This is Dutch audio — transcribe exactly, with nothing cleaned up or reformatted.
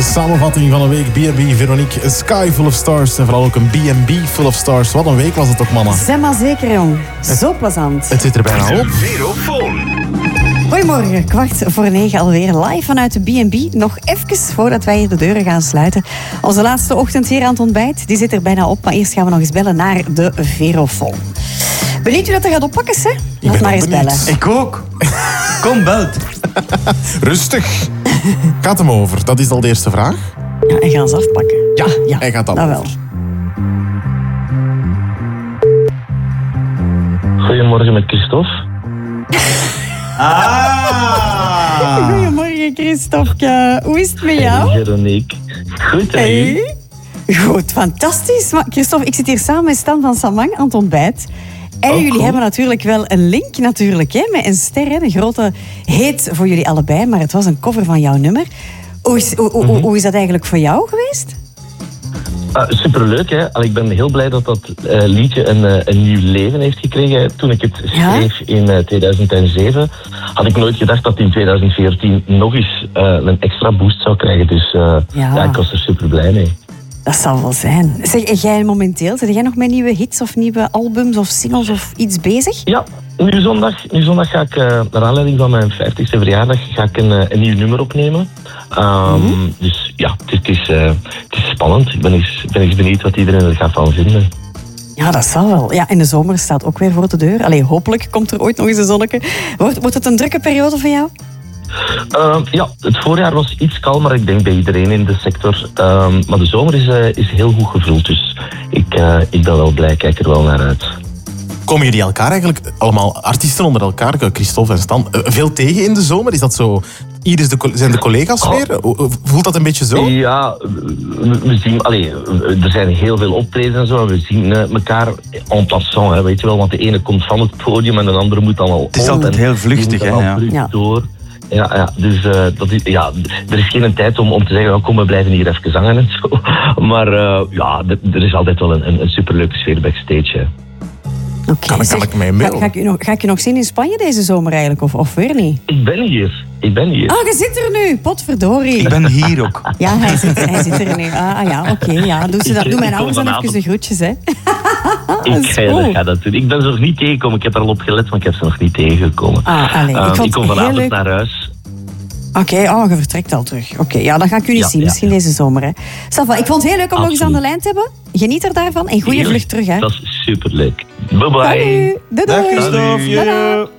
samenvatting van een week. B en B, Veronique, A Sky Full of Stars. En vooral ook een B en B Full of Stars. Wat een week was het toch, mama? Zeg maar zeker, jong. Zo plezant. Het zit er bijna op. Goedemorgen, kwart voor negen alweer live vanuit de B en B. Nog even voordat wij hier de deuren gaan sluiten. Onze laatste ochtend hier aan het ontbijt, die zit er bijna op. Maar eerst gaan we nog eens bellen naar de Verofoon. Benieuwd u dat er gaat oppakken, hè? Laat maar eens bellen. Ik ook. Kom, belt. Rustig. Gaat hem over? Dat is al de eerste vraag. Ja, en gaan ze afpakken. Ja, ah, ja. hij gaat dan dat over. wel. Goedemorgen met Christophe. Ah! Goedemorgen, Christophe. Hoe is het met jou? Hey, Veronique. Goed, hè? Hey. Goed, fantastisch. Maar Christophe, ik zit hier samen met Stan van Samang aan het ontbijt. En Oh, jullie cool. hebben natuurlijk wel een link natuurlijk, hè, met een ster, hè, een grote hit voor jullie allebei. Maar het was een cover van jouw nummer. Hoe is, hoe, hoe, Mhm. hoe is dat eigenlijk voor jou geweest? Uh, superleuk, hè? Allee, ik ben heel blij dat dat uh, liedje een, uh, een nieuw leven heeft gekregen. Toen ik het schreef in uh, tweeduizend zeven, had ik nooit gedacht dat het in tweeduizend veertien nog eens uh, een extra boost zou krijgen. Dus uh, Ja. ja, ik was er super blij mee. Dat zal wel zijn. Zeg, en jij momenteel, zit jij nog met nieuwe hits of nieuwe albums of singles of iets bezig? Ja, nu zondag, nu zondag ga ik, uh, naar aanleiding van mijn vijftigste verjaardag, ga ik een, uh, een nieuw nummer opnemen. Um, Mhm. Dus ja, het, het, is, uh, het is spannend. Ik ben eens, ben eens benieuwd wat iedereen er gaat van vinden. Ja, dat zal wel. Ja, en de zomer staat ook weer voor de deur. Allee, hopelijk komt er ooit nog eens een zonnetje. Wordt, wordt het een drukke periode voor jou? Uh, ja, het voorjaar was iets kalmer, ik denk bij iedereen in de sector. Uh, maar de zomer is, uh, is heel goed gevuld, dus ik, uh, ik ben wel blij, kijk er wel naar uit. Komen jullie elkaar eigenlijk, allemaal artiesten onder elkaar, Christophe en Stan, veel tegen in de zomer? Is dat zo? Hier is de, zijn de collega's Oh. weer? Voelt dat een beetje zo? Ja, we, we zien, allee, er zijn heel veel optredens en zo, en we zien uh, elkaar en passant, hè, weet je wel, want de ene komt van het podium en de andere moet dan al Het is op, altijd en heel vluchtig, die moet hè, dan al ja. terug Ja. door. Ja, ja, dus uh, dat is, ja, er is geen tijd om, om te zeggen, oh, kom, we blijven hier even zangen en zo. Maar uh, ja, d- er is altijd wel een, een, een superleuke sfeer backstage, hè. Oké. Kan ik- kan ik mee ga, melden? ga, ik je nog, ga ik je nog zien in Spanje deze zomer eigenlijk, of, of weer niet? Ik ben hier, ik ben hier. Ah, je zit er nu, potverdorie. Ik ben hier ook. Ja, hij zit, hij zit er nu. Ah, ah ja, oké. ja. Doe, ze dat, Ik- doe mijn ik ouders kom dan even vanavond. de groetjes, hè. Ik is ga, goed. dat ga dat doen. Ik ben ze nog niet tegengekomen. Ik heb er al op gelet, maar ik heb ze nog niet tegengekomen. Ah, allee, ik Uh, vond ik kom het heel vanavond leuk. naar huis. Oké, oh, je vertrekt al terug. Oké, ja, dan ga ik u niet Ja, zien. ja, Misschien ja. deze zomer, hè. Safa, ik vond het heel leuk om nog eens aan de Absoluut. lijn te hebben. Geniet er daarvan en goede Heerlijk. vlucht terug, hè. Dat is superleuk. Bye bye. Doei. Doei, Dag doei. Christophe. Tada.